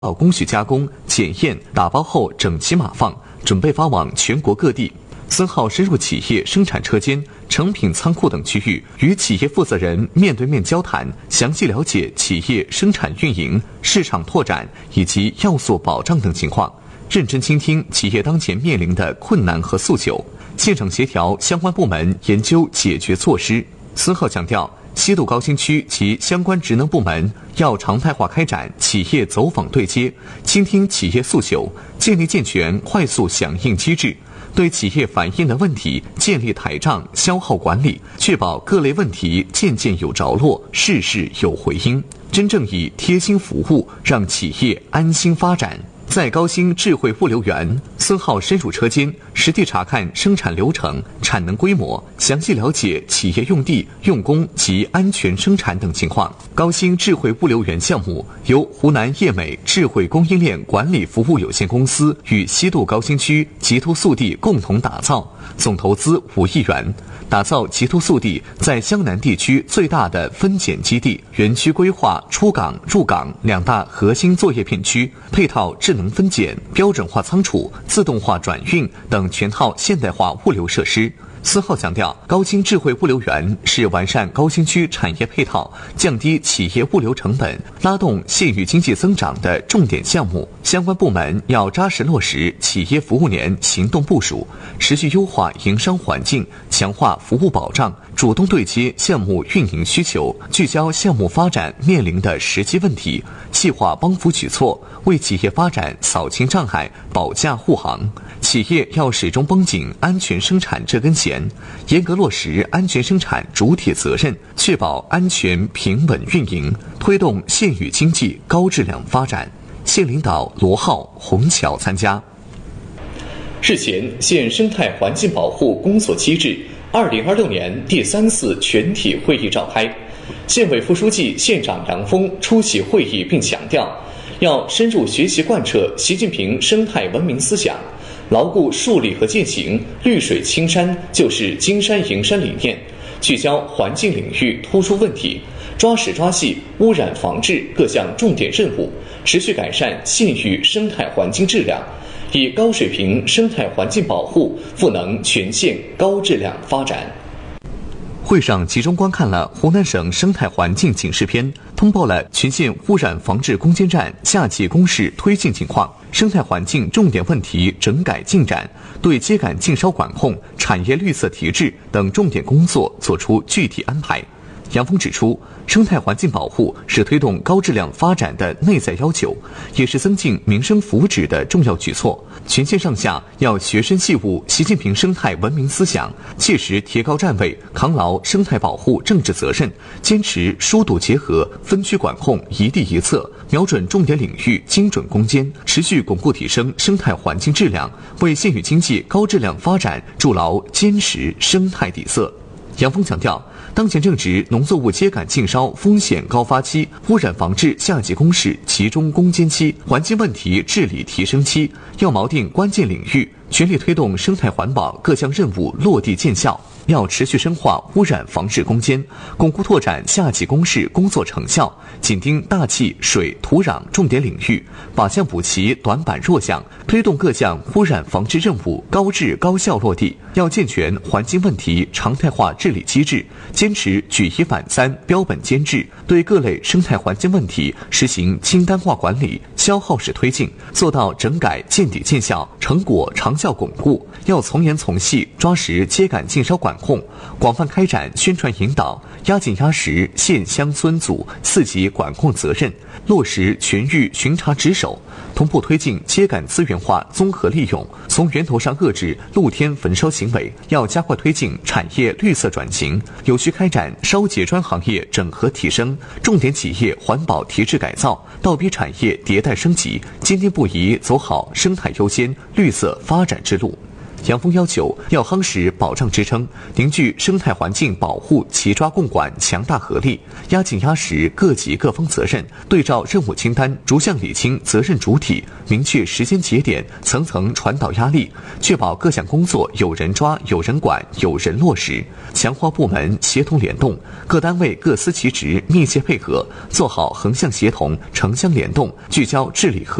工序加工、检验、打包后整齐码放，准备发往全国各地。孙浩深入企业生产车间、成品仓库等区域，与企业负责人面对面交谈，详细了解企业生产运营、市场拓展以及要素保障等情况，认真倾听企业当前面临的困难和诉求，现场协调相关部门研究解决措施。孙浩强调，西部高新区及相关职能部门要常态化开展企业走访对接，倾听企业诉求，建立健全快速响应机制，对企业反映的问题建立台账消耗管理，确保各类问题件件有着落，事事有回音，真正以贴心服务让企业安心发展。在高新智慧物流园，孙浩深入车间，实地查看生产流程、产能规模，详细了解企业用地、用工及安全生产等情况。高新智慧物流园项目由湖南业美智慧供应链管理服务有限公司与西部高新区极图速递共同打造，总投资5亿元，打造极图速递在湘南地区最大的分拣基地。园区规划出港、入港2大核心作业片区，配套智能分拣、标准化仓储、自动化转运等全套现代化物流设施。孙浩强调，高新智慧物流园是完善高新区产业配套、降低企业物流成本、拉动县域经济增长的重点项目，相关部门要扎实落实企业服务年行动部署，持续优化营商环境，强化服务保障，主动对接项目运营需求，聚焦项目发展面临的实际问题，细化帮扶举措，为企业发展扫清障碍，保驾护航。企业要始终绷紧安全生产这根弦，严格落实安全生产主体责任，确保安全平稳运营，推动县域经济高质量发展。县领导罗浩、洪桥参加。 日前，县生态环境保护工作机制2026年第3次全体会议召开，县委副书记、县长杨峰出席会议并强调，要深入学习贯彻习近平生态文明思想，牢固树立和践行绿水青山就是金山银山理念，聚焦环境领域突出问题，抓实抓细污染防治各项重点任务，持续改善县域生态环境质量，以高水平生态环境保护赋能全县高质量发展。 会上集中观看了湖南省生态环境警示片，通报了全县污染防治攻坚战夏季攻势推进情况、生态环境重点问题整改进展，对秸秆禁烧管控、产业绿色提质等重点工作作出具体安排。杨峰指出，生态环境保护是推动高质量发展的内在要求，也是增进民生福祉的重要举措。全县上下要学深细悟习近平生态文明思想，切实提高站位，扛牢生态保护政治责任，坚持疏堵结合、分区管控一地一策，瞄准重点领域精准攻坚，持续巩固提升生态环境质量，为县域经济高质量发展筑牢坚实生态底色。杨峰强调，当前正值农作物秸秆禁烧风险高发期、污染防治夏季攻势集中攻坚期、环境问题治理提升期，要锚定关键领域，全力推动生态环保各项任务落地见效。要持续深化污染防治攻坚，巩固拓展夏季攻势工作成效，紧盯大气、水、土壤重点领域，靶向补齐短板弱项，推动各项污染防治任务高质高效落地。要健全环境问题常态化治理机制，坚持举一反三、标本兼治，对各类生态环境问题实行清单化管理、消耗式推进，做到整改见底见效、成果长效巩固。要从严从细抓实秸秆禁烧管控，广泛开展宣传引导，压紧压实县乡村组4级管控责任，落实全域巡查值守，同步推进秸秆资源化综合利用，从源头上遏制露天焚烧行为。要加快推进产业绿色转型，有序开展烧结砖行业整合提升，重点企业环保提质改造，倒逼产业迭代升级，坚定不移走好生态优先、绿色发展之路。 杨峰要求要夯实保障支撑，凝聚生态环境保护齐抓共管强大合力，压紧压实各级各方责任，对照任务清单，逐项理清责任主体，明确时间节点，层层传导压力，确保各项工作有人抓、有人管、有人落实，强化部门协同联动，各单位各司其职，密切配合，做好横向协同、城乡联动，聚焦治理核